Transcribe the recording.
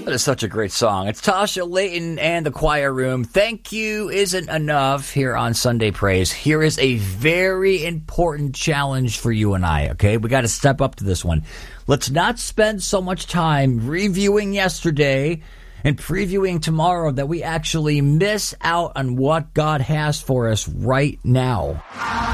That is such a great song. It's Tasha Layton and the Choir Room. Thank you isn't enough here on Sunday Praise. Here is a very important challenge for you and I, okay? We got to step up to this one. Let's not spend so much time reviewing yesterday and previewing tomorrow that we actually miss out on what God has for us right now.